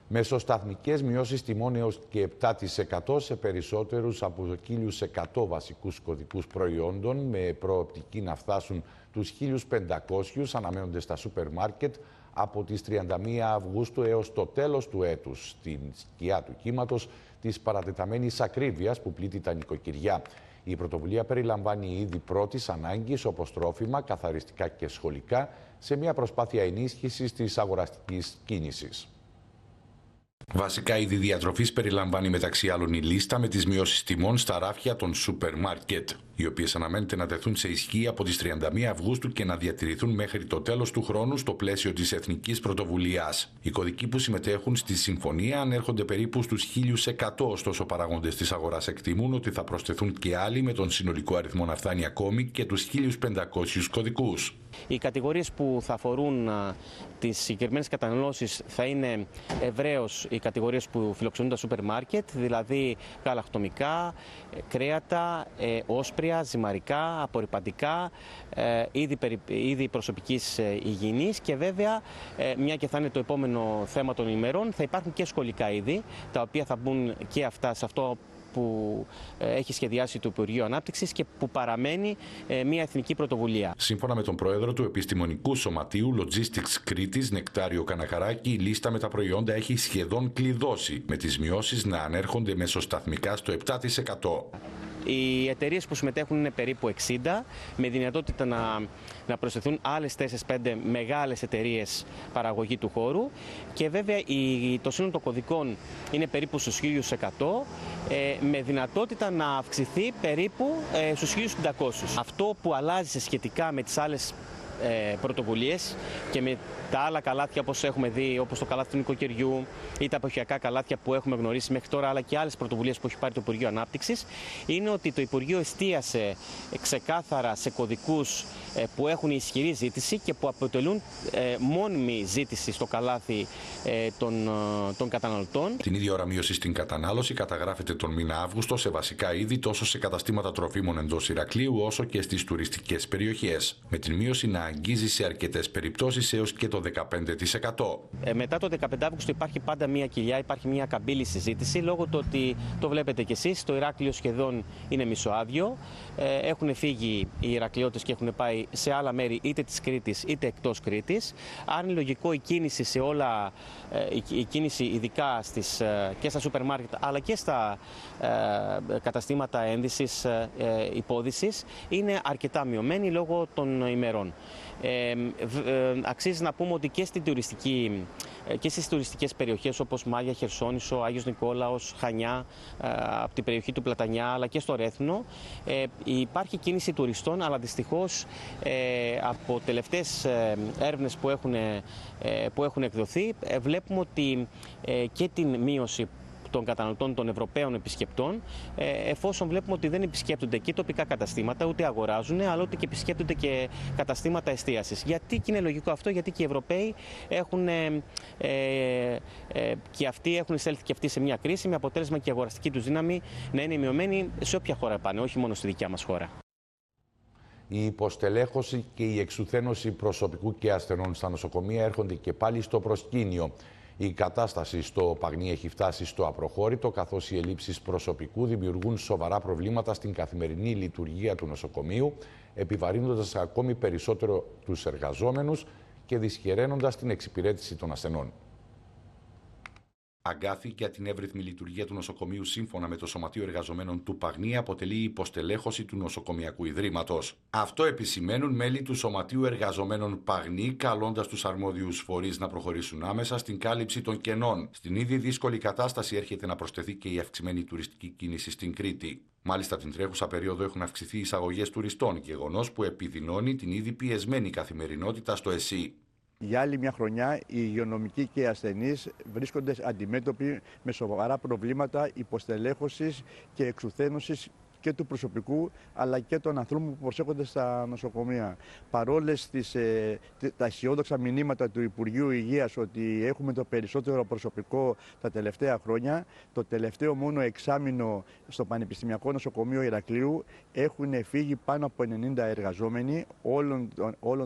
Μεσοσταθμικές μειώσεις τιμών έως και 7% σε περισσότερους από 1.100 βασικούς κωδικούς προϊόντων, με προοπτική να φτάσουν τους 1.500, αναμένονται στα σούπερ μάρκετ από τις 31 Αυγούστου έως το τέλος του έτους, στην σκιά του κύματος της παρατεταμένης ακρίβειας που πλήττει τα νοικοκυριά. Η πρωτοβουλία περιλαμβάνει είδη πρώτης ανάγκης όπως τρόφιμα, καθαριστικά και σχολικά, σε μια προσπάθεια ενίσχυσης της αγοραστικής κίνησης. Βασικά είδη διατροφής περιλαμβάνει μεταξύ άλλων η λίστα με τις μειώσεις τιμών στα ράφια των σούπερ μάρκετ, οι οποίες αναμένεται να τεθούν σε ισχύ από τις 31 Αυγούστου και να διατηρηθούν μέχρι το τέλος του χρόνου στο πλαίσιο της Εθνικής Πρωτοβουλίας. Οι κωδικοί που συμμετέχουν στη συμφωνία ανέρχονται περίπου στους 1.100, ωστόσο παράγοντες της αγοράς εκτιμούν ότι θα προσθεθούν και άλλοι, με τον συνολικό αριθμό να φτάνει ακόμη και τους 1.500 κωδικούς. Οι κατηγορίες που θα αφορούν τις συγκεκριμένες καταναλώσεις θα είναι ευρέως οι κατηγορίες που φιλοξενούν τα σούπερ μάρκετ, δηλαδή γαλακτομικά, κρέατα, όσπρια, ζυμαρικά, απορρυπαντικά, είδη προσωπικής υγιεινής και βέβαια, μια και θα είναι το επόμενο θέμα των ημερών, θα υπάρχουν και σχολικά είδη, τα οποία θα μπουν και αυτά σε αυτό που έχει σχεδιάσει το Υπουργείο Ανάπτυξης και που παραμένει μια εθνική πρωτοβουλία. Σύμφωνα με τον πρόεδρο του Επιστημονικού Σωματείου Logistics Κρήτης, Νεκτάριο Καναχαράκη, η λίστα με τα προϊόντα έχει σχεδόν κλειδώσει, με τις μειώσεις να ανέρχονται μεσοσταθμικά στο 7%. Οι εταιρείες που συμμετέχουν είναι περίπου 60, με δυνατότητα να προσθεθούν άλλες 4-5 μεγάλες εταιρείες παραγωγή του χώρου και βέβαια το σύνολο των κωδικών είναι περίπου στους 1.100, με δυνατότητα να αυξηθεί περίπου στους 1.500. Αυτό που αλλάζει σχετικά με τις άλλες πρωτοβουλίες και με τα άλλα καλάθια, όπως έχουμε δει, όπως το καλάθι του νοικοκυριού ή τα εποχιακά καλάθια που έχουμε γνωρίσει μέχρι τώρα, αλλά και άλλες πρωτοβουλίες που έχει πάρει το Υπουργείο Ανάπτυξης, είναι ότι το Υπουργείο εστίασε ξεκάθαρα σε κωδικούς που έχουν ισχυρή ζήτηση και που αποτελούν μόνιμη ζήτηση στο καλάθι των καταναλωτών. Την ίδια ώρα μείωση στην κατανάλωση καταγράφεται τον μήνα Αύγουστο σε βασικά είδη, τόσο σε καταστήματα τροφίμων εντός Ηρακλείου όσο και στις τουριστικές περιοχές, με την μείωση να αγγίζει σε αρκετές περιπτώσεις έως και το 15%. Μετά το 15 Αύγουστο υπάρχει πάντα μια κοιλιά, υπάρχει μια καμπύλη συζήτηση, λόγω του ότι το βλέπετε κι εσείς, το Ηράκλειο σχεδόν είναι μισοάδιο. Έχουν φύγει οι Ηρακλειώτες και έχουν πάει σε άλλα μέρη είτε της Κρήτης είτε εκτός Κρήτης. Άρα είναι λογικό η κίνηση σε όλα, η κίνηση ειδικά και στα σούπερ μάρκετ αλλά και στα καταστήματα ένδυσης, υπόδυσης, είναι αρκετά μειωμένη λόγω των ημερών. Αξίζει να πούμε ότι και στις τουριστικές περιοχές όπως Μάγια, Χερσόνησο, Άγιος Νικόλαος, Χανιά, από την περιοχή του Πλατανιά αλλά και στο Ρέθνο υπάρχει κίνηση τουριστών, αλλά δυστυχώς από τελευταίες έρευνες που έχουν εκδοθεί βλέπουμε ότι και την μείωση των καταναλωτών των Ευρωπαίων επισκεπτών, εφόσον βλέπουμε ότι δεν επισκέπτονται και τοπικά καταστήματα, ούτε αγοράζουν, αλλά ούτε και επισκέπτονται και καταστήματα εστίασης. Γιατί και είναι λογικό αυτό, γιατί και οι Ευρωπαίοι έχουν εισέλθει και αυτοί σε μια κρίση, με αποτέλεσμα και η αγοραστική τους δύναμη να είναι μειωμένη σε όποια χώρα πάνε, όχι μόνο στη δικιά μας χώρα. Η υποστελέχωση και η εξουθένωση προσωπικού και ασθενών στα νοσοκομεία έρχονται και πάλι στο προσκήνιο. Η κατάσταση στο Παγνί έχει φτάσει στο απροχώρητο, καθώς οι ελλείψεις προσωπικού δημιουργούν σοβαρά προβλήματα στην καθημερινή λειτουργία του νοσοκομείου, επιβαρύνοντας ακόμη περισσότερο τους εργαζόμενους και δυσχεραίνοντας την εξυπηρέτηση των ασθενών. Αγκάθι για την εύρυθμη λειτουργία του νοσοκομείου, σύμφωνα με το Σωματείο Εργαζομένων του Παγνί, αποτελεί η υποστελέχωση του Νοσοκομιακού Ιδρύματος. Αυτό επισημαίνουν μέλη του Σωματείου Εργαζομένων Παγνί, καλώντας τους αρμόδιους φορείς να προχωρήσουν άμεσα στην κάλυψη των κενών. Στην ήδη δύσκολη κατάσταση έρχεται να προσθεθεί και η αυξημένη τουριστική κίνηση στην Κρήτη. Μάλιστα, την τρέχουσα περίοδο έχουν αυξηθεί οι εισαγωγές τουριστών, γεγονός που επιδεινώνει την ήδη πιεσμένη καθημερινότητα στο ΕΣΥ. Για άλλη μια χρονιά, οι υγειονομικοί και οι ασθενείς βρίσκονται αντιμέτωποι με σοβαρά προβλήματα υποστελέχωσης και εξουθένωσης και του προσωπικού, αλλά και των ανθρώπων που προσέχονται στα νοσοκομεία. Παρόλες τα αισιόδοξα μηνύματα του Υπουργείου Υγείας ότι έχουμε το περισσότερο προσωπικό τα τελευταία χρόνια, το τελευταίο μόνο εξάμηνο στο Πανεπιστημιακό Νοσοκομείο Ηρακλείου έχουν φύγει πάνω από 90 εργαζόμενοι όλων